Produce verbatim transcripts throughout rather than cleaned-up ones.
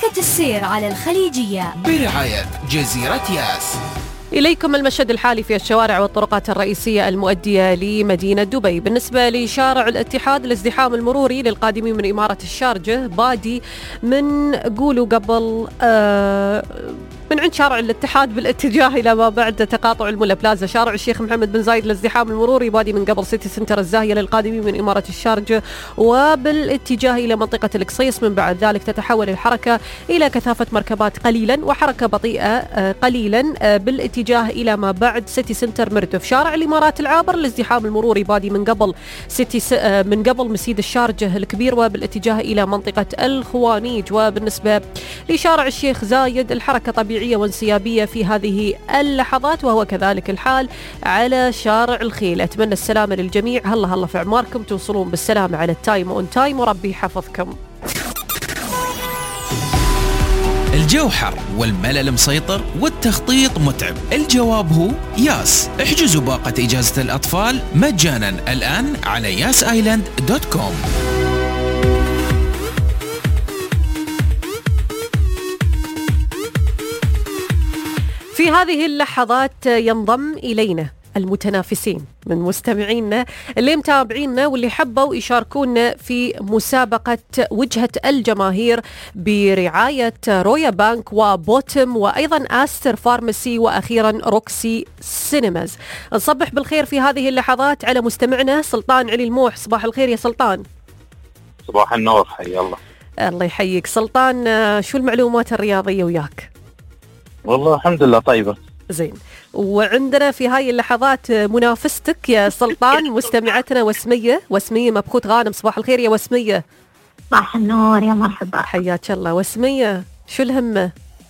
حركة السير على الخليجية برعاية جزيرة ياس. إليكم المشهد الحالي في الشوارع والطرقات الرئيسية المؤدية لمدينة دبي. بالنسبة لشارع الاتحاد، الازدحام المروري للقادمين من إمارة الشارجة بادي من قولوا قبل آه من عند شارع الاتحاد بالاتجاه إلى ما بعد تقاطع الملا بلازا. شارع الشيخ محمد بن زايد الازدحام المروري بادي من قبل سيتي سنتر الزاهية للقادمين من إمارة الشارجة وبالاتجاه إلى منطقة القصيص. من بعد ذلك تتحول الحركة إلى كثافة مركبات قليلا وحركة بطيئة قليلا بالاتجاه إلى ما بعد سيتي سنتر مردف. شارع الإمارات العابر الازدحام المروري بادي من قبل سيتي س... من قبل مسيد الشارجة الكبير وبالاتجاه إلى منطقة الخوانيج. وبالنسبة لشارع الشيخ زايد الحركة طبيعية وانسيابية في هذه اللحظات، وهو كذلك الحال على شارع الخيل. أتمنى السلامة للجميع. هلا هلا في عماركم، توصلون بالسلامة على التايم وأون تايم وربي يحفظكم. الجو حر والملل مسيطر والتخطيط متعب، الجواب هو ياس. احجزوا باقة إجازة الأطفال مجانا الآن على ياس آيلاند دوت كوم. في هذه اللحظات ينضم إلينا المتنافسين من مستمعينا اللي متابعينا واللي حبوا يشاركونا في مسابقة وجهة الجماهير برعاية رويا بانك وبوتم وأيضا آستر فارماسي وأخيرا روكسي سينماز. نصبح بالخير في هذه اللحظات على مستمعنا سلطان علي الموح. صباح الخير يا سلطان. صباح النور، حي الله. الله يحييك سلطان. شو المعلومات الرياضية وياك؟ والله الحمد لله طيبة. زين. وعندنا في هاي اللحظات منافستك يا سلطان مستمعتنا وسمية. وسمية مبخوت غانم. صباح الخير يا وسمية. صباح النور، يا مرحبا. حياك الله وسمية. شو الهمة؟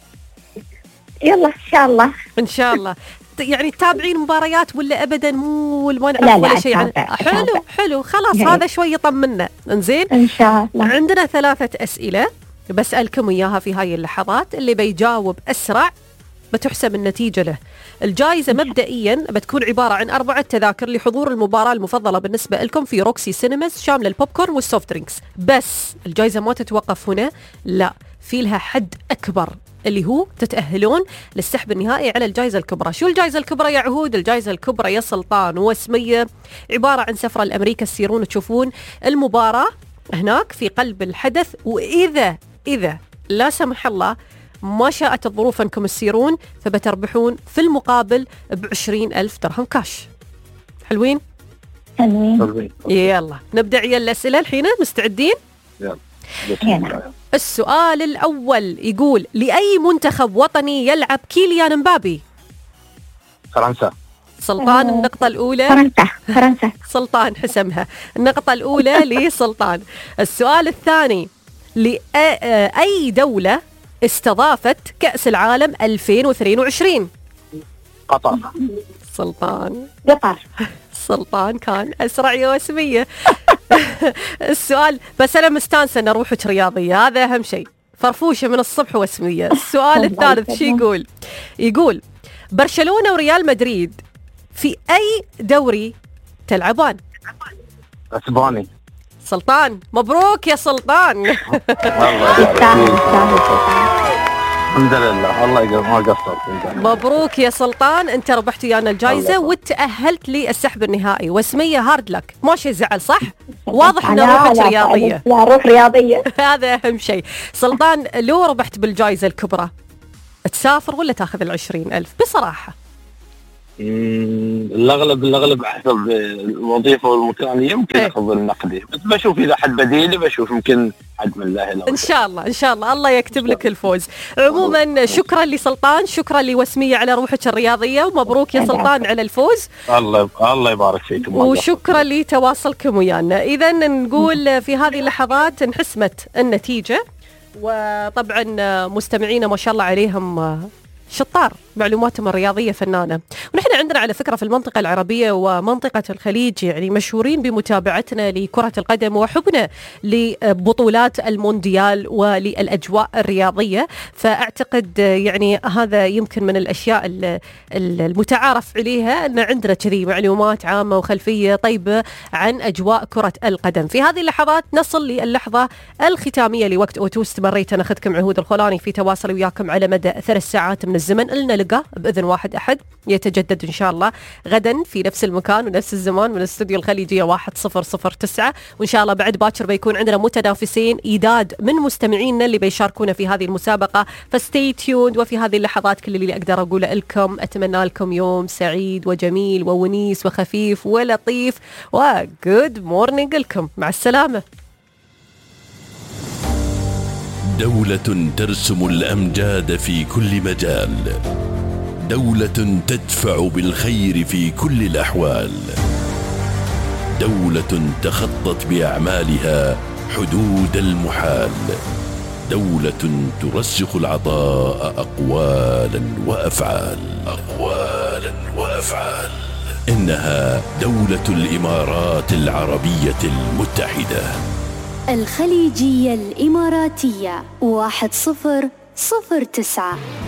يلا إن شاء الله. إن شاء الله. يعني تتابعين مباريات ولا أبدا مو لا ولا لا شيء؟ يعني حلو حلو خلاص جيد. هذا شوي يطمنا. انزين إن شاء الله. عندنا ثلاثة أسئلة بسألكم إياها في هاي اللحظات، اللي بيجاوب أسرع بتحسب النتيجة له. الجائزة مبدئيا بتكون عبارة عن أربعة تذاكر لحضور المباراة المفضلة بالنسبة لكم في روكسي سينماز شاملة البوب كورن والسوفت درينكس. بس الجائزة ما تتوقف هنا، لا، في لها حد أكبر اللي هو تتأهلون للسحب النهائي على الجائزة الكبرى. شو الجائزة الكبرى يا عهود؟ الجائزة الكبرى يا سلطان وسمية عبارة عن سفرة لأمريكا تسيرون تشوفون المباراة هناك في قلب الحدث، وإذا إذا لا سمح الله ما شاءت الظروف أنكم تسيرون فبتربحون في المقابل بعشرين ألف درهم كاش. حلوين؟ حلوين. يلا نبدأ يا الأسئلة الحين. مستعدين؟ يلا. السؤال الأول يقول: لأي منتخب وطني يلعب كيليان مبابي؟ فرنسا. سلطان النقطة الأولى. فرنسا. فرنسا. سلطان حسمها. النقطة الأولى لسلطان. السؤال الثاني: لأي دولة استضافت كأس العالم ألفين واثنين وعشرين؟ قطر. سلطان. قطر. سلطان كان أسرع يا وسمية. السؤال بس أنا مستانسة أن أروحك رياضية، هذا أهم شيء. فرفوشة من الصبح وسمية. السؤال الثالث شي يقول؟ يقول: برشلونة وريال مدريد في أي دوري تلعبان؟ اسباني. سلطان مبروك يا سلطان. الحمد لله، الله يقدر ما قصر. مبروك يا سلطان، انت ربحت ويانا الجائزه وتأهلت للسحب النهائي. وسمية هارد لك، ما شيء زعل صح؟ واضح ان روحك رياضيه. لا روح رياضيه. هذا اهم شيء. سلطان لو ربحت بالجائزه الكبرى تسافر ولا تاخذ العشرين ألف بصراحه؟ الأغلب الأغلب حسب الوظيفة والمكان يمكن ايه؟ أخذ النقدي، بس بشوف إذا حد بديلي بشوف يمكن حد من الله لو إن شاء الله إن شاء الله الله يكتب لك الفوز. عموما شكرا لسلطان، شكرا لوسمية على روحك الرياضية، ومبروك يا سلطان على الفوز. الله الله يبارك فيكم، وشكرا لتواصلكم ويانا. إذا نقول في هذه اللحظات انحسمت النتيجة، وطبعا مستمعينا ما شاء الله عليهم شطار معلوماتهم الرياضية فنانة. ونحن عندنا على فكرة في المنطقة العربية ومنطقة الخليج يعني مشهورين بمتابعتنا لكرة القدم وحبنا لبطولات المونديال وللأجواء الرياضية. فأعتقد يعني هذا يمكن من الأشياء المتعارف عليها أن عندنا كذي معلومات عامة وخلفية طيبة عن أجواء كرة القدم. في هذه اللحظات نصل للحظة الختامية لوقت أوتو. استمريت أنا أخذكم عهود الخولاني في تواصل وياكم على مدى ثلاث ساعات من الزمن. لنا لقاء بإذن واحد أحد يتجدد إن شاء الله غدا في نفس المكان ونفس الزمان من الاستوديو الخليجية واحد صفر صفر تسعة. وإن شاء الله بعد باكر بيكون عندنا متنافسين إيداد من مستمعينا اللي بيشاركونا في هذه المسابقة. فستي تيوند. وفي هذه اللحظات كل اللي أقدر أقوله لكم أتمنى لكم يوم سعيد وجميل وونيس وخفيف ولطيف وجود مورنينج لكم. مع السلامة. دولة ترسم الأمجاد في كل مجال، دولة تدفع بالخير في كل الأحوال، دولة تخطت بأعمالها حدود المحال، دولة ترسخ العطاء أقوالا وأفعال أقوالا وأفعال إنها دولة الإمارات العربية المتحدة. الخليجية الإماراتية واحد صفر صفر تسعة.